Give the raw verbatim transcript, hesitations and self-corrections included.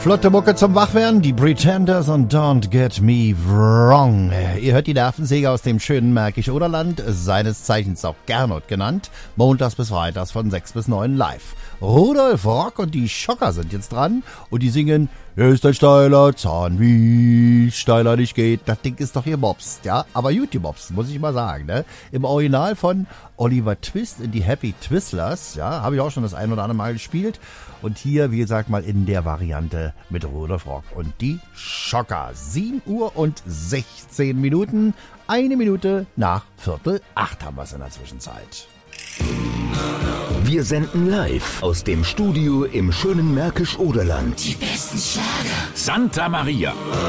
Flotte Mucke zum Wachwerden, die Pretenders und Don't Get Me Wrong. Ihr hört die Nervensäge aus dem schönen Märkisch-Oderland, seines Zeichens auch Gernot genannt, montags bis freitags von sechs bis neun live. Rudolf Rock und die Schocker sind jetzt dran und die singen "Er ist ein steiler Zahn, wie steiler nicht geht". Das Ding ist doch hier Mops, ja, aber YouTube-Mops, muss ich mal sagen, ne? Im Original von Oliver Twist in die Happy Twistlers, ja, habe ich auch schon das ein oder andere Mal gespielt. Und hier, wie gesagt, mal in der Variante mit Rudolf Rock und die Schocker. sieben Uhr und sechzehn Minuten, eine Minute nach Viertel acht haben wir es in der Zwischenzeit. Wir senden live aus dem Studio im schönen Märkisch-Oderland. Die besten Schlager. Santa Maria.